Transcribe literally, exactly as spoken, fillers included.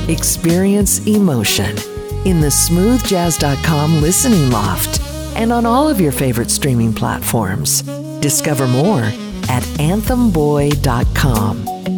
Experience emotion in the smooth jazz dot com listening loft and on all of your favorite streaming platforms. Discover more at anthem boy dot com.